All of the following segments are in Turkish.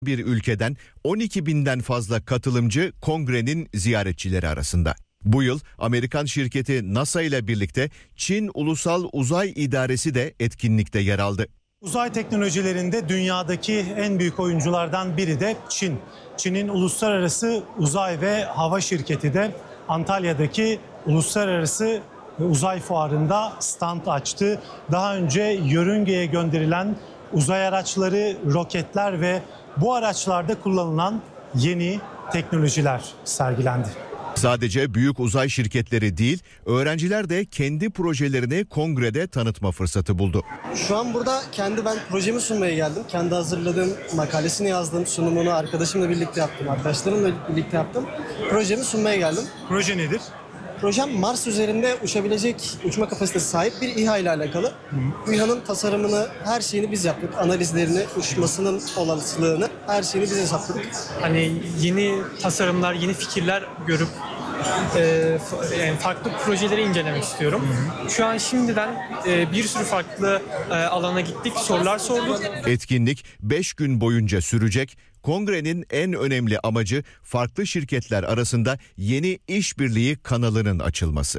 Bir ülkeden 12 binden fazla katılımcı kongrenin ziyaretçileri arasında. Bu yıl Amerikan şirketi NASA ile birlikte Çin Ulusal Uzay İdaresi de etkinlikte yer aldı. Uzay teknolojilerinde dünyadaki en büyük oyunculardan biri de Çin. Çin'in Uluslararası Uzay ve Hava Şirketi de Antalya'daki Uluslararası Uzay Fuarı'nda stand açtı. Daha önce yörüngeye gönderilen uzay araçları, roketler ve bu araçlarda kullanılan yeni teknolojiler sergilendi. Sadece büyük uzay şirketleri değil, öğrenciler de kendi projelerini kongrede tanıtma fırsatı buldu. Şu an burada ben projemi sunmaya geldim. Kendi hazırladığım makalesini yazdım, sunumunu arkadaşımla birlikte yaptım, arkadaşlarımla birlikte yaptım. Projemi sunmaya geldim. Proje nedir? Projem Mars üzerinde uçabilecek uçma kapasitesi sahip bir İHA ile alakalı. Bu İHA'nın tasarımını, her şeyini biz yaptık. Analizlerini, uçmasının olasılığını, her şeyini biz hesapladık. Hani yeni tasarımlar, yeni fikirler görüp yani farklı projeleri incelemek istiyorum. Şu an şimdiden bir sürü farklı alana gittik, sorular sorduk. Etkinlik 5 gün boyunca sürecek. Kongrenin en önemli amacı farklı şirketler arasında yeni işbirliği kanalının açılması.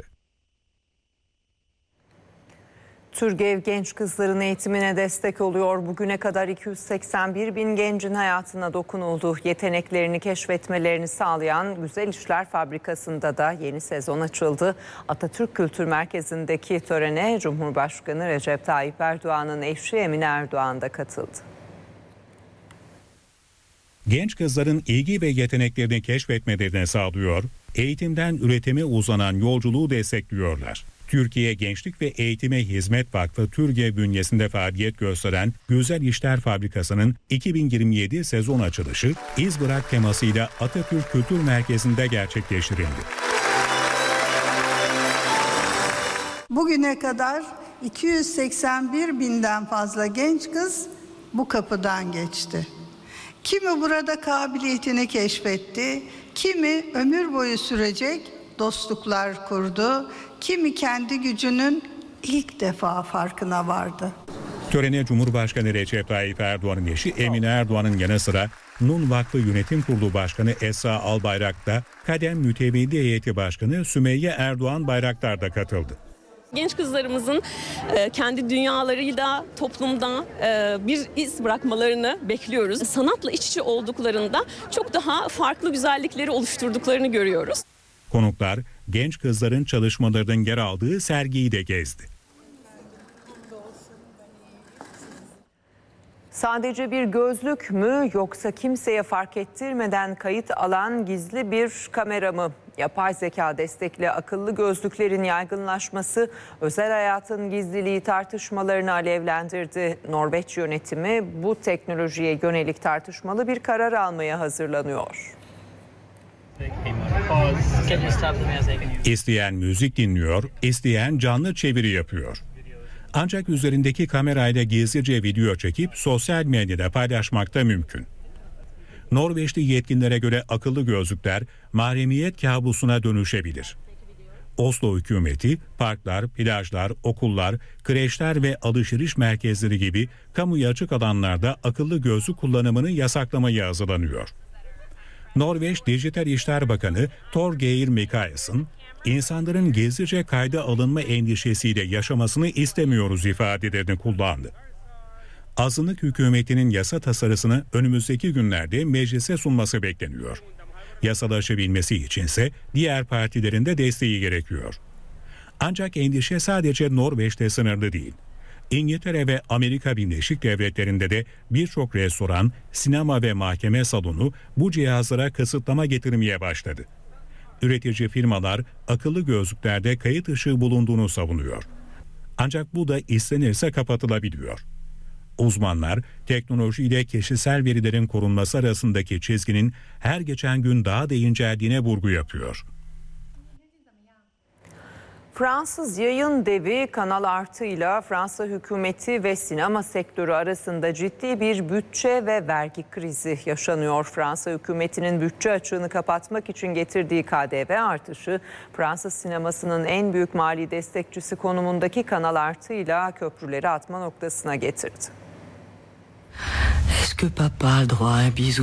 TÜRGEV genç kızların eğitimine destek oluyor. Bugüne kadar 281 bin gencin hayatına dokunuldu. Yeteneklerini keşfetmelerini sağlayan Güzel İşler Fabrikası'nda da yeni sezon açıldı. Atatürk Kültür Merkezi'ndeki törene Cumhurbaşkanı Recep Tayyip Erdoğan'ın eşi Emine Erdoğan da katıldı. Genç kızların ilgi ve yeteneklerini keşfetmelerini sağlıyor, eğitimden üretime uzanan yolculuğu destekliyorlar. Türkiye Gençlik ve Eğitime Hizmet Vakfı TÜRGEV bünyesinde faaliyet gösteren Güzel İşler Fabrikası'nın 2027 sezon açılışı İz Bırak temasıyla Atatürk Kültür Merkezi'nde gerçekleştirildi. Bugüne kadar 281 binden fazla genç kız bu kapıdan geçti. Kimi burada kabiliyetini keşfetti, kimi ömür boyu sürecek dostluklar kurdu, kimi kendi gücünün ilk defa farkına vardı. Törene Cumhurbaşkanı Recep Tayyip Erdoğan'ın eşi Emine Erdoğan'ın yanı sıra Nun Vakfı Yönetim Kurulu Başkanı Esra Albayrak da Kadem Mütevelli Heyeti Başkanı Sümeyye Erdoğan Bayraktar da katıldı. Genç kızlarımızın kendi dünyalarıyla toplumda bir iz bırakmalarını bekliyoruz. Sanatla iç içe olduklarında çok daha farklı güzellikleri oluşturduklarını görüyoruz. Konuklar genç kızların çalışmalarının yer aldığı sergiyi de gezdi. Sadece bir gözlük mü yoksa kimseye fark ettirmeden kayıt alan gizli bir kamera mı? Yapay zeka destekli akıllı gözlüklerin yaygınlaşması özel hayatın gizliliği tartışmalarını alevlendirdi. Norveç yönetimi bu teknolojiye yönelik tartışmalı bir karar almaya hazırlanıyor. İsteyen müzik dinliyor, isteyen canlı çeviri yapıyor. Ancak üzerindeki kamerayla gizlice video çekip sosyal medyada paylaşmak da mümkün. Norveçli yetkililere göre akıllı gözlükler mahremiyet kabusuna dönüşebilir. Oslo hükümeti parklar, plajlar, okullar, kreşler ve alışveriş merkezleri gibi kamuya açık alanlarda akıllı gözlük kullanımını yasaklamayı hazırlanıyor. Norveç Dijital İşler Bakanı Torgeir Micaelsen, insanların gizlice kayda alınma endişesiyle yaşamasını istemiyoruz ifadelerini kullandı. Azınlık hükümetinin yasa tasarısını önümüzdeki günlerde meclise sunması bekleniyor. Yasalaşabilmesi içinse diğer partilerin de desteği gerekiyor. Ancak endişe sadece Norveç'te sınırlı değil. İngiltere ve Amerika Birleşik Devletleri'nde de birçok restoran, sinema ve mahkeme salonu bu cihazlara kısıtlama getirmeye başladı. Üretici firmalar akıllı gözlüklerde kayıt ışığı bulunduğunu savunuyor. Ancak bu da istenirse kapatılabiliyor. Uzmanlar teknolojiyle kişisel verilerin korunması arasındaki çizginin her geçen gün daha da inceldiğine vurgu yapıyor. Fransız yayın devi Kanal Artı ile Fransa hükümeti ve sinema sektörü arasında ciddi bir bütçe ve vergi krizi yaşanıyor. Fransa hükümetinin bütçe açığını kapatmak için getirdiği KDV artışı Fransız sinemasının en büyük mali destekçisi konumundaki Kanal Artı ile köprüleri atma noktasına getirdi. que papa a le droit à un bisou.